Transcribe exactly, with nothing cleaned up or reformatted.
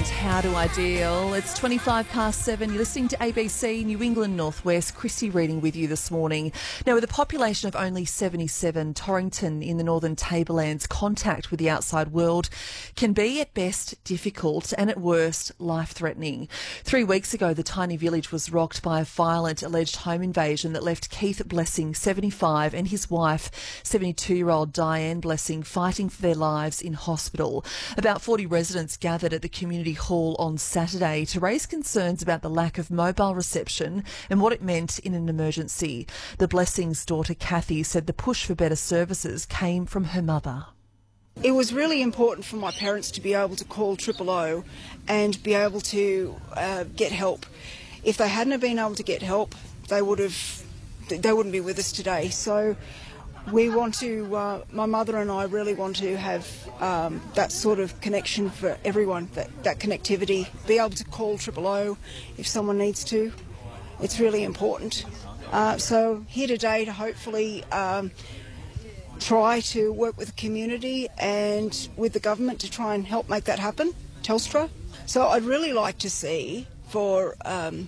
and how do I deal? It's twenty-five past seven. You're listening to A B C New England Northwest. Chrissy reading with you this morning. Now, with a population of only seventy-seven, Torrington in the Northern Tablelands, contact with the outside world can be at best difficult and at worst life-threatening. Three weeks ago, the tiny village was rocked by a violent alleged home invasion that left Keith Blessing, seventy-five, and his wife, seventy-two-year-old Diane Blessing, fighting for their lives in hospital. About forty residents gathered at the community hall on Saturday to raise concerns about the lack of mobile reception and what it meant in an emergency. The Blessings' daughter Kathy said the push for better services came from her mother. It was really important for my parents to be able to call triple O and be able to uh, get help. If they hadn't have been able to get help, they would have, they wouldn't be with us today. So we want to, uh, my mother and I really want to have um, that sort of connection for everyone, that, that connectivity, be able to call triple O if someone needs to. It's really important. Uh, so here today to hopefully um, try to work with the community and with the government to try and help make that happen, Telstra. So I'd really like to see for um,